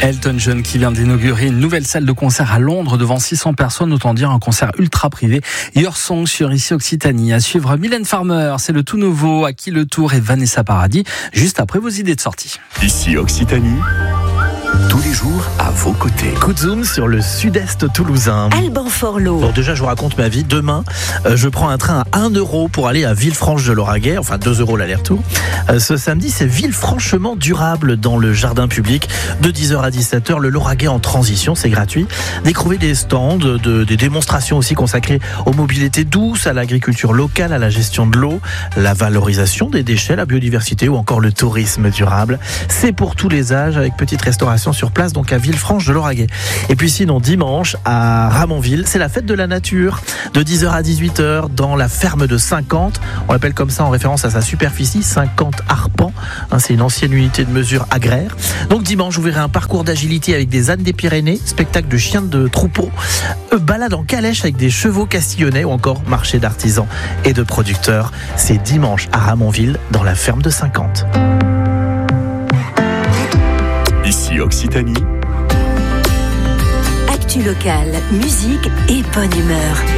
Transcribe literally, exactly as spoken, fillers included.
Elton John qui vient d'inaugurer une nouvelle salle de concert à Londres devant six cents personnes, autant dire un concert ultra privé. Your Song sur Ici Occitanie. À suivre Mylène Farmer, c'est le tout nouveau, À qui le tour et Vanessa Paradis, juste après vos idées de sortie. Ici Occitanie, tous les jours à vos côtés. Coup de zoom sur le sud-est toulousain. Alban Forlot. Bon, déjà, je vous raconte ma vie. Demain, euh, je prends un train à un euro pour aller à Villefranche-de-Lauragais. Enfin, deux euros l'aller-retour. Euh, ce samedi, c'est Villefranchement durable dans le jardin public. De dix heures à dix-sept heures, le Lauragais en transition, c'est gratuit. Découvrez des stands, de, des démonstrations aussi consacrées aux mobilités douces, à l'agriculture locale, à la gestion de l'eau, la valorisation des déchets, la biodiversité ou encore le tourisme durable. C'est pour tous les âges avec petite restauration sur place, donc à Villefranche-de-Lauragais. Et puis sinon, dimanche, à Ramonville, c'est la fête de la nature, de dix heures à dix-huit heures, dans la ferme de cinquante. On l'appelle comme ça en référence à sa superficie, cinquante arpents. Hein, c'est une ancienne unité de mesure agraire. Donc dimanche, vous verrez un parcours d'agilité avec des ânes des Pyrénées, spectacle de chiens de troupeau, euh, balade en calèche avec des chevaux castillonnais ou encore marché d'artisans et de producteurs. C'est dimanche à Ramonville, dans la ferme de cinquante. Ici Occitanie, Actu locale, musique et bonne humeur.